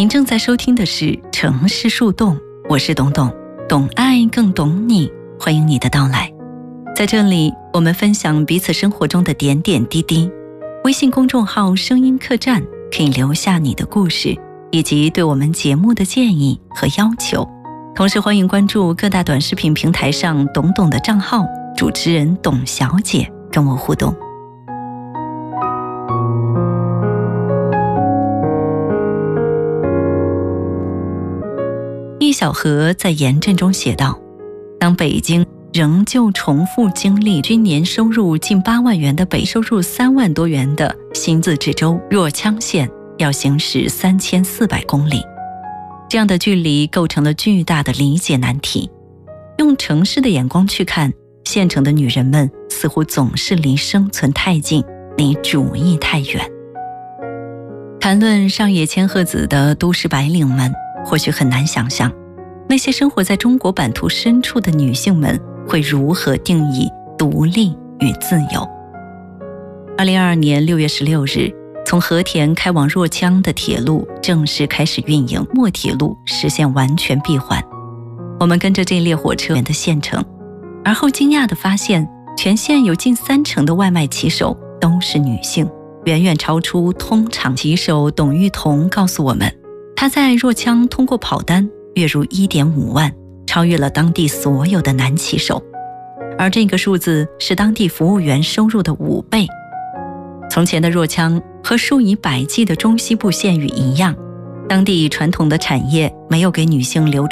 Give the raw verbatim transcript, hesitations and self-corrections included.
您正在收听的是城市树洞，我是董董，懂爱更懂你，欢迎你的到来。在这里，我们分享彼此生活中的点点滴滴。微信公众号声音客栈可以留下你的故事，以及对我们节目的建议和要求。同时欢迎关注各大短视频平台上董董的账号，主持人董小姐跟我互动。易小河在言阵中写道，当北京仍旧重复经历均年收入近八万元的北收入三万多元的新自治州若羌县要行驶三千四百公里，这样的距离构成了巨大的理解难题。用城市的眼光去看，县城的女人们似乎总是离生存太近，离主义太远。谈论上野千鹤子的都市白领们，或许很难想象那些生活在中国版图深处的女性们会如何定义独立与自由。二零二二年六月十六日，从和田开往若羌的铁路正式开始运营，墨铁路实现完全闭环。我们跟着这列火车的县城，而后惊讶地发现，全县有近三成的外卖骑手都是女性，远远超出通常。骑手董玉彤告诉我们，她在若羌通过跑单月入 一点五万，超越了当地所有的男骑手，而这个数字是当地服务员收入的五倍。从前的若羌和数以百计的中西部县域一样，当地传统的产业没有给女性留